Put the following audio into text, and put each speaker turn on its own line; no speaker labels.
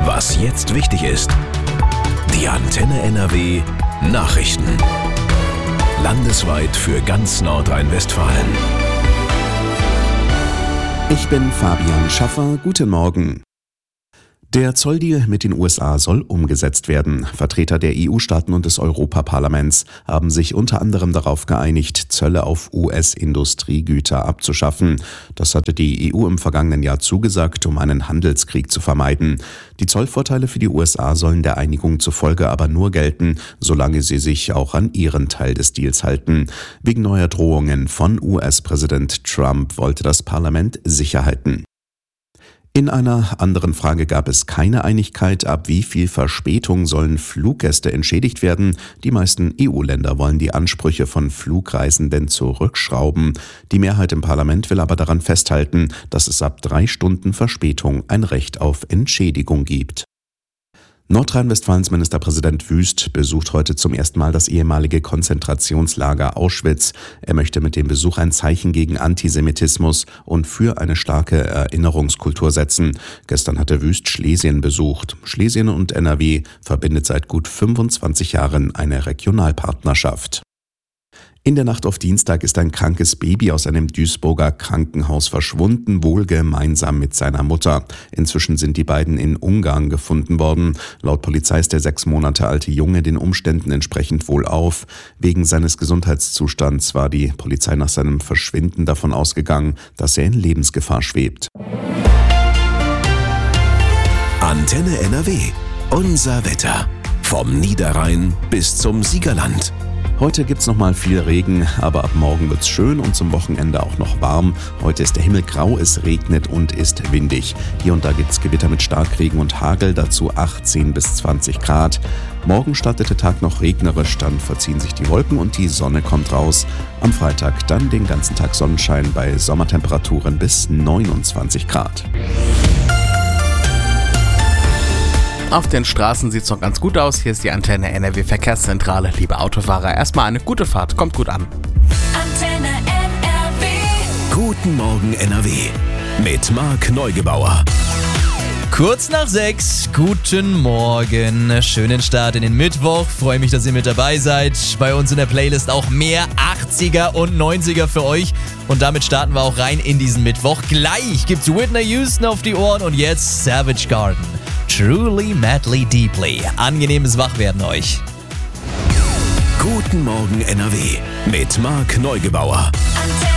Was jetzt wichtig ist. Die Antenne NRW Nachrichten. Landesweit für ganz Nordrhein-Westfalen.
Ich bin Fabian Schaffer. Guten Morgen. Der Zolldeal mit den USA soll umgesetzt werden. Vertreter der EU-Staaten und des Europaparlaments haben sich unter anderem darauf geeinigt, Zölle auf US-Industriegüter abzuschaffen. Das hatte die EU im vergangenen Jahr zugesagt, um einen Handelskrieg zu vermeiden. Die Zollvorteile für die USA sollen der Einigung zufolge aber nur gelten, solange sie sich auch an ihren Teil des Deals halten. Wegen neuer Drohungen von US-Präsident Trump wollte das Parlament Sicherheiten. In einer anderen Frage gab es keine Einigkeit, ab wie viel Verspätung sollen Fluggäste entschädigt werden. Die meisten EU-Länder wollen die Ansprüche von Flugreisenden zurückschrauben. Die Mehrheit im Parlament will aber daran festhalten, dass es ab 3 Stunden Verspätung ein Recht auf Entschädigung gibt. Nordrhein-Westfalens Ministerpräsident Wüst besucht heute zum ersten Mal das ehemalige Konzentrationslager Auschwitz. Er möchte mit dem Besuch ein Zeichen gegen Antisemitismus und für eine starke Erinnerungskultur setzen. Gestern hatte Wüst Schlesien besucht. Schlesien und NRW verbindet seit gut 25 Jahren eine Regionalpartnerschaft. In der Nacht auf Dienstag ist ein krankes Baby aus einem Duisburger Krankenhaus verschwunden, wohl gemeinsam mit seiner Mutter. Inzwischen sind die beiden in Ungarn gefunden worden. Laut Polizei ist der 6 Monate alte Junge den Umständen entsprechend wohlauf. Wegen seines Gesundheitszustands war die Polizei nach seinem Verschwinden davon ausgegangen, dass er in Lebensgefahr schwebt.
Antenne NRW. Unser Wetter. Vom Niederrhein bis zum Siegerland.
Heute gibt's noch mal viel Regen, aber ab morgen wird's schön und zum Wochenende auch noch warm. Heute ist der Himmel grau, es regnet und ist windig. Hier und da gibt's Gewitter mit Starkregen und Hagel, dazu 18 bis 20 Grad. Morgen startet der Tag noch regnerisch, dann verziehen sich die Wolken und die Sonne kommt raus. Am Freitag dann den ganzen Tag Sonnenschein bei Sommertemperaturen bis 29 Grad.
Auf den Straßen sieht's noch ganz gut aus. Hier ist die Antenne NRW Verkehrszentrale. Liebe Autofahrer, erstmal eine gute Fahrt. Kommt gut an.
Antenne NRW.
Guten Morgen NRW. Mit Marc Neugebauer.
Kurz nach 6, guten Morgen, schönen Start in den Mittwoch, freue mich, dass ihr mit dabei seid, bei uns in der Playlist auch mehr 80er und 90er für euch und damit starten wir auch rein in diesen Mittwoch. Gleich gibt's Whitney Houston auf die Ohren und jetzt Savage Garden, Truly Madly Deeply, angenehmes Wachwerden euch.
Guten Morgen NRW mit Marc Neugebauer.
Antenne